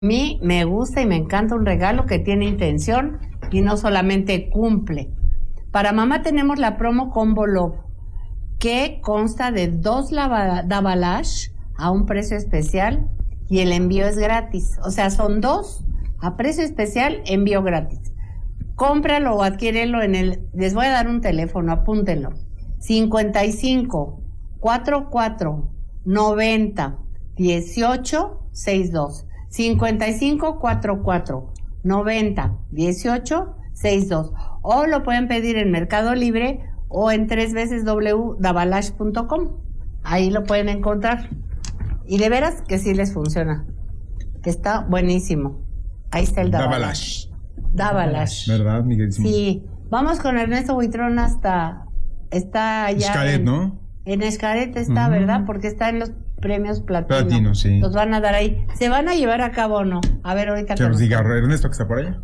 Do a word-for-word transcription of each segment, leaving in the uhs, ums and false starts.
mí me gusta y me encanta un regalo que tiene intención y no solamente cumple. Para mamá tenemos la promo Combo Love, que consta de dos lava- Dabalash a un precio especial y el envío es gratis. O sea, son dos a precio especial, envío gratis. Cómpralo o adquiérelo en el... Les voy a dar un teléfono, apúntenlo. cincuenta y cinco, cuarenta y cuatro, noventa, dieciocho, sesenta y dos. cincuenta y cinco, cuarenta y cuatro, noventa, dieciocho, sesenta y dos. O lo pueden pedir en Mercado Libre o en tres veces w punto dabalash punto com. Ahí lo pueden encontrar. Y de veras que sí les funciona. Está buenísimo. Ahí está el Dabalash. Dabalash. ¿Verdad, Miguel? Sí. Vamos con Ernesto Buitrón hasta... Está allá... Xcaret, en, ¿no? En Xcaret está, uh-huh. ¿verdad? Porque está en los premios Platino. Platino, sí. Los van a dar ahí. ¿Se van a llevar a cabo o no? A ver, ahorita... Que nos diga Ernesto, que está por allá.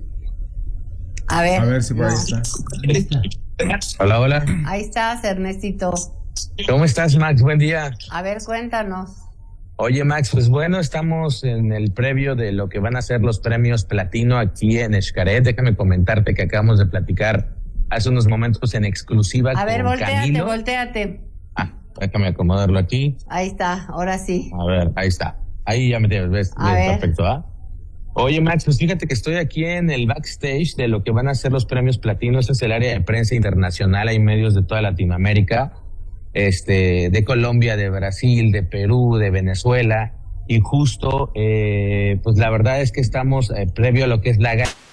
A ver. A ver si por ahí no. está. Hola, hola. Ahí estás, Ernestito. ¿Cómo estás, Max? Buen día. A ver, cuéntanos. Oye, Max, pues bueno, estamos en el previo de lo que van a ser los premios Platino aquí en Xcaret. Déjame comentarte que acabamos de platicar hace unos momentos en exclusiva. A ver, con volteate, Camilo. volteate. Ah, déjame acomodarlo aquí. Ahí está, ahora sí. A ver, ahí está. Ahí ya me tienes, ves, A ves ver. perfecto, ¿ah? Oye, Max, pues fíjate que estoy aquí en el backstage de lo que van a ser los premios Platino. Este es el área de prensa internacional. Hay medios de toda Latinoamérica, este, de Colombia, de Brasil, de Perú, de Venezuela. Y justo, eh, pues la verdad es que estamos eh, previo a lo que es la gala.